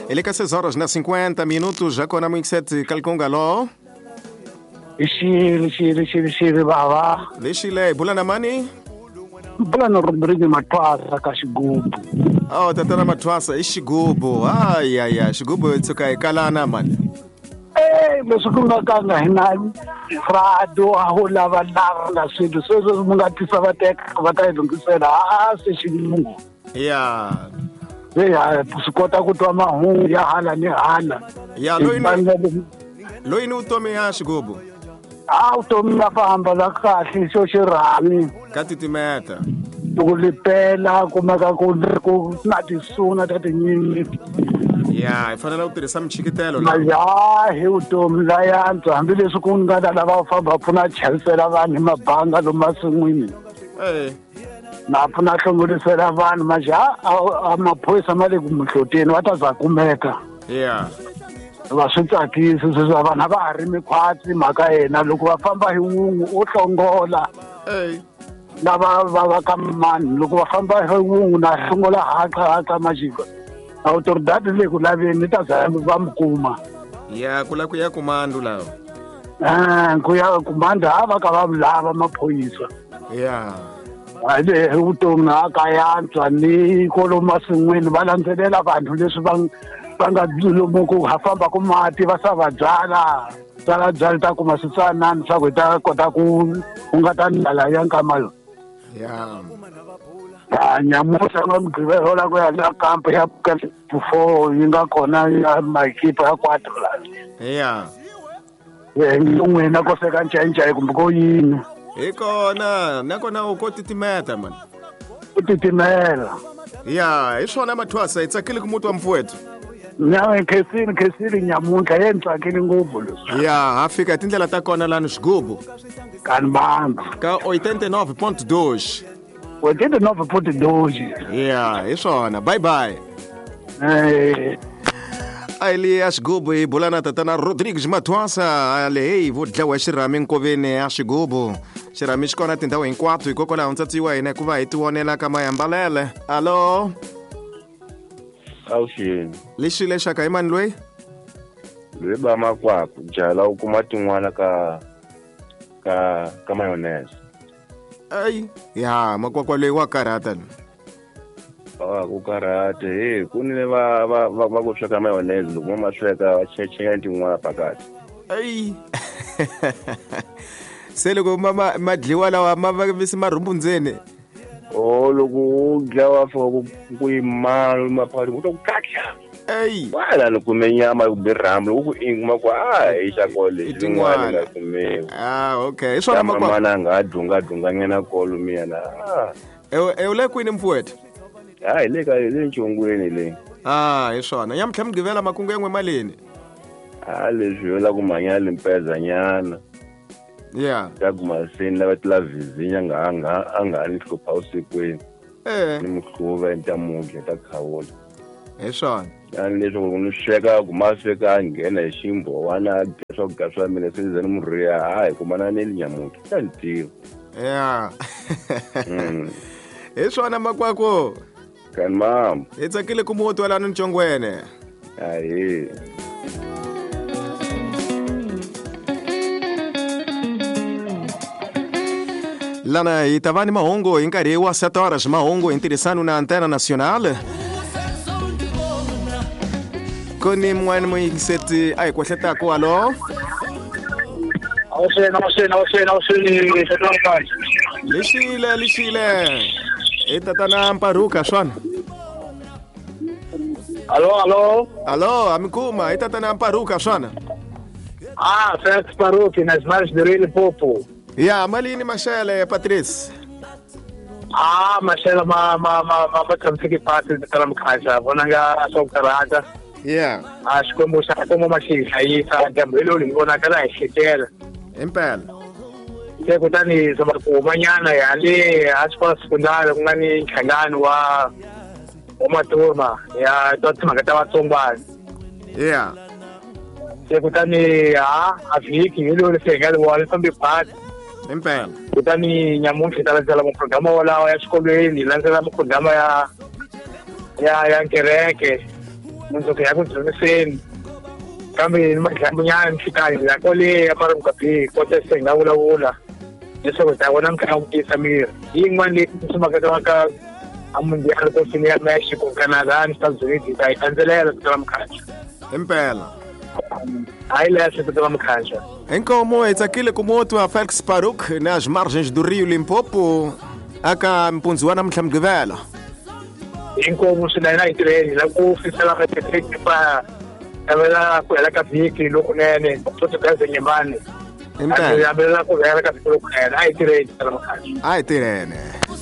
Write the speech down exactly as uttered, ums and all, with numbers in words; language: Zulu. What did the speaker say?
Ele que seis horas na cinquenta minutos, já com a mãe sete Calconga, alô? Ixi, ixi, ixi, ixi, baba. Lexile, bula na mani? Bula no Rodrigo Matwasa ka Xigubu. Oh, tatana Matwasa, i Xigubu. Ai, ai, ai, Xigubu tsuka ikalana man. Eh, leswi ku nga ka nga hina rado a ho lava lava na swilo sweswo mi nga tisa va teka va ta yi lunghisela a se xilungu. Yeah. Ya swi kota ku twa mahungu ya hala ni hala. Ya loyi ni loyi ni utomi ya Xigubu. Ah, utomi na famba la kahle xo xirhami. Ka titimeta. Ku lipela kumeka ku ku na tisuna ta tinyingi. Ya, ifanele u tirhisa michikitelo la. Ya, hi utomi la yantswa hambileswi ku nga lava famba pfuna chalisela vanhu mabanga lomu masin'wini. Eh. Na pfuna hlongolisela vanhu maja a maphoyisa ma le ku muhloteni va ta za kumeka. Yeah. Va swi tsakisi sweswi vanhu va ha ri mikhwatsi mhaka yena loko va famba hi wun'we o hlongola. Eh. Lava va va ka mani loko va famba hi wun'we na hlongola haqa haqa majiko. Autoridade le ku laveni ta za va mi kuma. Ya, kula ku ya kumando lawa. Ah, ku ya kumanda ava ka va lava maphoyisa. Yeah. Hayi utomi na ka yantswa ni kolomu masin'wini va landzelela vanhu leswi va va nga lomu ku famba ku mati va sa va byala byala byala ta kuma switsanana swa ku ta kota ku ku nga ta ndlala ya nkama yo. Yeah. Ah, nyamusa nga mgqivelo la ku ya la kampo ya before yi nga kona ya makipa ya quattro la. Yeah. Eh, n'wina ko seka ncayincayi kumbe ko yini. Ikona, nakona u ko titimeta man. Ku titimela. Ya, hi swona Matwasa, itsakile ku muti wa mfowethu. Nyawe khesini khesini nyamuntlha yena tsakile ngopfu leswi. Ya, ha fika tindlela ta kona lani Xigubu. Kanibamba. Ka oitenta e nove ponto dois. oitenta e nove ponto dois. Ya, hi swona. Bye bye. Eh. Ali a Xigubu hi bula na tatana Rodrigues Matwasa, ale hey vo dlawa xirhami nkoveni a Xigubu. Xirhami xi kona tindhawu hinkwato hikokwalaho ntsatsi wa hina ku va hi ti vonela ka mayambalele. Allo? Awushini. Lexi lexaka hi mani loyi? Loyi ba makwakwa jala u kuma tin'wana ka ka ka mayonnaise. Ai, ya makwakwa loyi wa karata. Ah, ku karate eh kunile va va va ku sweka mayonnaise loko ma sweka va chechela tin'wana pakati. Ai. Se loko mama madliwa lawa ma visi marhumbu ndzeni. Oh, loko dlawa for ku imalo maphali ku to kakha. Ai. Wala loko menyama ku birhamlo ku inguma ku ah ishakole tin'wana nga kume. Ah, okay. Iswona Mama makwakwa. mana nga dunga dunga ngena kolo mina. Ah. E ule kwini mfowethu? Hayi le ka le nchongweni le. Ah, iswona. Yamtlha mgivela makungu engwe malini. Ah, leswi la ku manya limpeza nyana. Yeah. Ya kuma sini lava tila vizinya nga anga anga ni hlupha usikwini. Eh. Ni mhluva entamuhle ta khawula. Iswona. Yani leswi ku ni sweka kuma sweka nghena hi ximbo wana swo gaswa mina sizeni murhiya hayi kuma na ni nyamuti ta ntiro. Yeah. Mm. Iswona makwakwo. Kan mam. Itsakile ku muti wala ncongwene. Hayi. Lana Itavani mahungu hi nkarhi wa sete horas mahungu interessando na antena nacional. Kuni mwana muyingiseti ay kwahletako alo. Awusena awusena awusena awuseni setonka. Lishile lishile. Itatana mparuka shwana. Allo allo. Allo amikuma itatana mparuka shwana. Ah, Felix Paruki nas margens de Rio Popo. Ya malini mashele Patrice. Ah, mashela ma ma ma ma bathamfiki pati talamkhaza vonanga sokarata. Yeah. Asikombo sa komo mashisa ndambelo ngibona kana ihletela. Impela. Sekutani somakubanyana yale aspa sekundala kungani nhlangano wa omatoma ya totima katawatsongwana. Yeah. Sekutani ha afiki yilo lesengale wale fambi pati. Impela. Kutani nyamushi talanzela mu programa wala ya xikolweni lanzela mu programa ya ya ya kereke. munhu ku ya ku dzimiseni kambe madlambunyana mfikani la kole amara mkapi kote senga wula wula leswaku ta vona mkha ku tisa miri yin'wana leyi tsumakaka ka amundial ko sini ya Mexico Canada ni Estados Unidos ta ikanzelela ku tala mkhacha impela hayi leswi ku tala mkhacha enkomo etsakile ku moto wa Felix Baruch nas margens do Rio Limpopo aka mpunzi wa namhla mgivela inkomo sina ina itireni la ku fisela ka teknik pa tabela ku hela ka vhiki loko nene toto ka zenyembani impela tabela ku hela ka vhiki loko nene a itireni tala mkhacha a itirene